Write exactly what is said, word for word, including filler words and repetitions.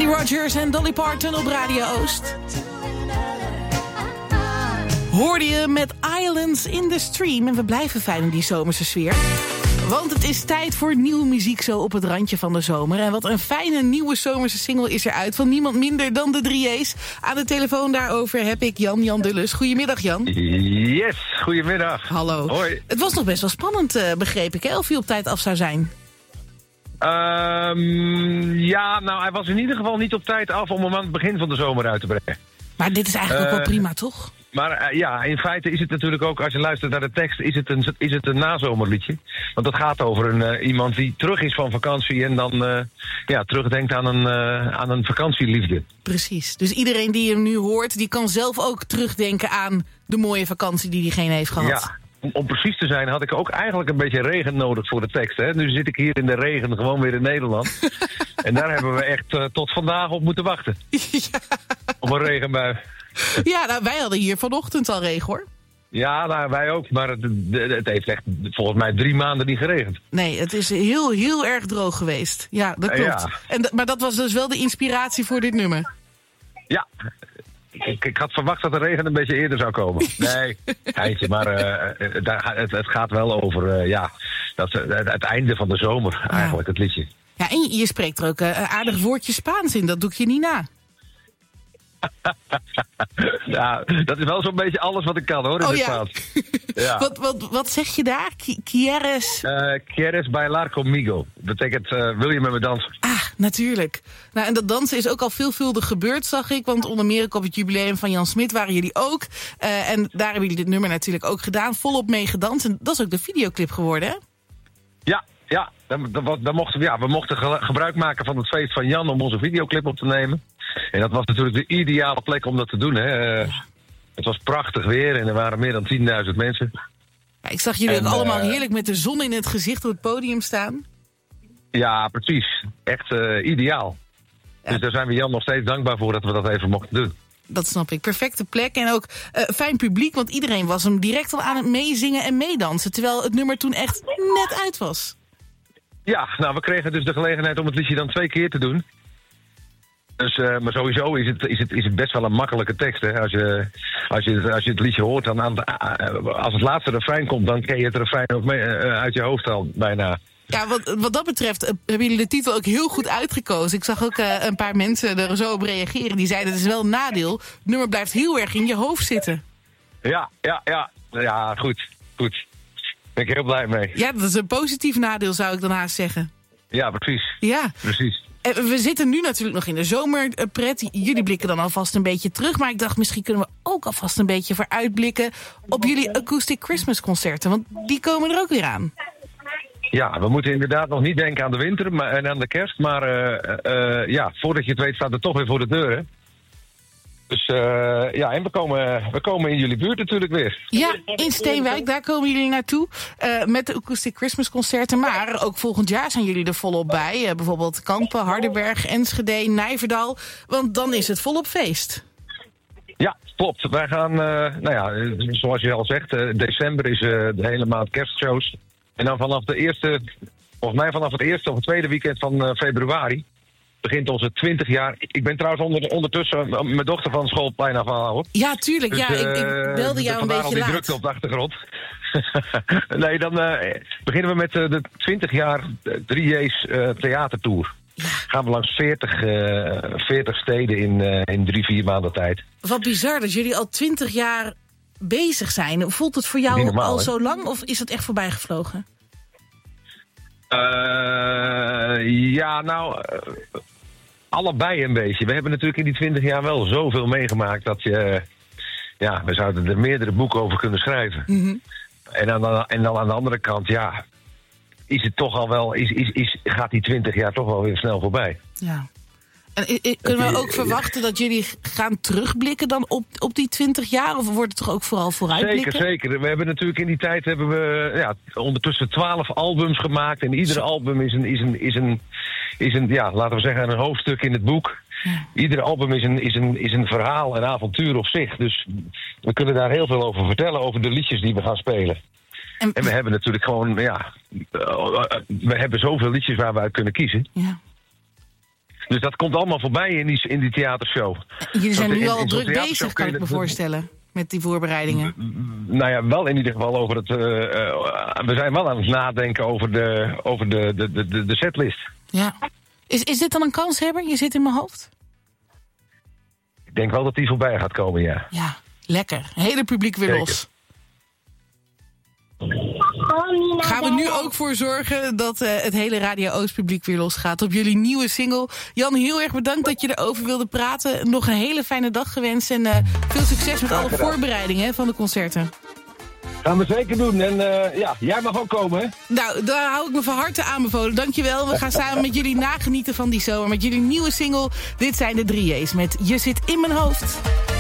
Kenny Rogers en Dolly Parton op Radio Oost. Hoorde je met Islands in the Stream. En we blijven fijn in die zomerse sfeer. Want het is tijd voor nieuwe muziek zo op het randje van de zomer. En wat een fijne nieuwe zomerse single is er uit van niemand minder dan de drie J's. Aan de telefoon daarover heb ik Jan, Jan Dulles. Goedemiddag, Jan. Yes, goedemiddag. Hallo. Hoi. Het was nog best wel spannend, uh, begreep ik, hè, of hij op tijd af zou zijn. Um, ja, nou, hij was in ieder geval niet op tijd af om hem aan het begin van de zomer uit te brengen. Maar dit is eigenlijk uh, ook wel prima, toch? Maar uh, ja, in feite is het natuurlijk ook, als je luistert naar de tekst, is het een, is het een nazomerliedje. Want het gaat over een, uh, iemand die terug is van vakantie en dan uh, ja, terugdenkt aan een, uh, aan een vakantieliefde. Precies. Dus iedereen die hem nu hoort, die kan zelf ook terugdenken aan de mooie vakantie die diegene heeft gehad. Ja. Om, om precies te zijn had ik ook eigenlijk een beetje regen nodig voor de tekst. Hè? Nu zit ik hier in de regen gewoon weer in Nederland. En daar hebben we echt uh, tot vandaag op moeten wachten. Ja. Op een regenbui. Ja, nou, wij hadden hier vanochtend al regen, hoor. Ja, nou, wij ook. Maar het, het heeft echt volgens mij drie maanden niet geregend. Nee, het is heel, heel erg droog geweest. Ja, dat klopt. Ja. En, maar dat was dus wel de inspiratie voor dit nummer. Ja. Ik, ik had verwacht dat de regen een beetje eerder zou komen. Nee, geintje, maar uh, daar, het, het gaat wel over uh, ja, dat, het, het einde van de zomer, eigenlijk, ja. Het liedje. Ja, en je, je spreekt er ook een uh, aardig woordje Spaans in, dat doe ik je niet na. Ja, dat is wel zo'n beetje alles wat ik kan, hoor, in oh, het ja. Spaans. Ja. wat, wat, wat zeg je daar? Quieres? Uh, Quieres bailar conmigo. Dat betekent, uh, wil je met me dansen? Ah, natuurlijk. Nou, en dat dansen is ook al veelvuldig gebeurd, zag ik. Want onder meer op het jubileum van Jan Smit waren jullie ook. Uh, en daar hebben jullie dit nummer natuurlijk ook gedaan. Volop mee gedanst. En dat is ook de videoclip geworden, hè? Ja, ja. Dan, dan, dan mochten we, ja we mochten gebruik maken van het feest van Jan om onze videoclip op te nemen. En dat was natuurlijk de ideale plek om dat te doen, hè. Uh, het was prachtig weer en er waren meer dan tienduizend mensen. Ja, ik zag jullie en, ook allemaal uh, heerlijk met de zon in het gezicht op het podium staan. Ja, precies. Echt uh, ideaal. Ja. Dus daar zijn we Jan nog steeds dankbaar voor dat we dat even mochten doen. Dat snap ik. Perfecte plek en ook uh, fijn publiek, want iedereen was hem direct al aan het meezingen en meedansen. Terwijl het nummer toen echt net uit was. Ja, nou, we kregen dus de gelegenheid om het liedje dan twee keer te doen. Dus, uh, maar sowieso is het, is, het, is het best wel een makkelijke tekst. Hè? Als, je, als, je, als je het liedje hoort, dan aan, uh, als het laatste refrein komt, dan ken je het refrein ook mee, uh, uit je hoofd al bijna. Ja, wat, wat dat betreft uh, hebben jullie de titel ook heel goed uitgekozen. Ik zag ook uh, een paar mensen er zo op reageren. Die zeiden, het is wel een nadeel. Het nummer blijft heel erg in je hoofd zitten. Ja, ja, ja. Ja, goed. Goed. Daar ben ik heel blij mee. Ja, dat is een positief nadeel, zou ik dan haast zeggen. Ja, precies. Ja. Precies. En we zitten nu natuurlijk nog in de zomerpret. Jullie blikken dan alvast een beetje terug. Maar ik dacht, misschien kunnen we ook alvast een beetje vooruitblikken op jullie Acoustic Christmas concerten. Want die komen er ook weer aan. Ja, we moeten inderdaad nog niet denken aan de winter maar, en aan de kerst. Maar uh, uh, ja, voordat je het weet staat het toch weer voor de deur, hè? Dus uh, ja, en we komen, we komen in jullie buurt natuurlijk weer. Ja, in Steenwijk, daar komen jullie naartoe. Uh, met de Acoustic Christmas concerten. Maar ook volgend jaar zijn jullie er volop bij. Uh, bijvoorbeeld Kampen, Hardenberg, Enschede, Nijverdal. Want dan is het volop feest. Ja, klopt. Wij gaan, uh, nou ja, zoals je al zegt, uh, december is uh, de hele maand kerstshows. En dan vanaf de eerste, volgens mij vanaf het eerste of het tweede weekend van uh, februari... begint onze twintig jaar. Ik ben trouwens onder, ondertussen mijn dochter van schoolplein af aan, hoor. Ja, tuurlijk. Dus, ja, ik, ik belde jou een beetje al die laat. drukte op de achtergrond. Nee, dan uh, beginnen we met uh, de twintig jaar drie J's uh, theatertour. Ja. Gaan we langs veertig, uh, veertig steden in, uh, in drie, vier maanden tijd. Wat bizar dat jullie al twintig jaar bezig zijn. Voelt het voor jou normaal, al hè? zo lang of is het echt voorbij gevlogen? Uh, ja, nou... Uh, allebei een beetje. We hebben natuurlijk in die twintig jaar wel zoveel meegemaakt dat je... Ja, we zouden er meerdere boeken over kunnen schrijven. Mm-hmm. En, dan, en dan aan de andere kant, ja... Is het toch al wel... Is, is, is, gaat die twintig jaar toch wel weer snel voorbij. Ja. En i, i, kunnen we ook verwachten dat jullie gaan terugblikken dan op, op die twintig jaar? Of wordt het toch ook vooral vooruitblikken? Zeker, zeker. We hebben natuurlijk in die tijd hebben we ja, ondertussen twaalf albums gemaakt. En iedere album is een, is een, is een, is een ja, laten we zeggen, een hoofdstuk in het boek. Ja. Iedere album is een, is, een, is een verhaal, een avontuur op zich. Dus we kunnen daar heel veel over vertellen, over de liedjes die we gaan spelen. En, en we hebben natuurlijk gewoon, ja... We hebben zoveel liedjes waar we uit kunnen kiezen. Ja. Dus dat komt allemaal voorbij in die, in die theatershow. Jullie zijn Want nu in- al in zo'n druk bezig, theatershow kan kun ik je me dat- voorstellen. Met die voorbereidingen. Nou ja, wel in ieder geval over het... Uh, uh, we zijn wel aan het nadenken over de, over de, de, de, de setlist. Ja. Is, is dit dan een kanshebber? Je zit in mijn hoofd? Ik denk wel dat die voorbij gaat komen, ja. Ja, lekker. Hele publiek weer Zeker. los. Gaan we nu ook voor zorgen dat uh, het hele Radio Oost publiek weer losgaat op jullie nieuwe single. Jan, heel erg bedankt dat je erover wilde praten. Nog een hele fijne dag gewenst en uh, veel succes met alle voorbereidingen van de concerten. Gaan we zeker doen. En uh, ja, jij mag ook komen, hè? Nou, daar hou ik me van harte aanbevolen. Dankjewel. We gaan samen met jullie nagenieten van die zomer. Met jullie nieuwe single. Dit zijn de drie J's met Je zit in mijn hoofd.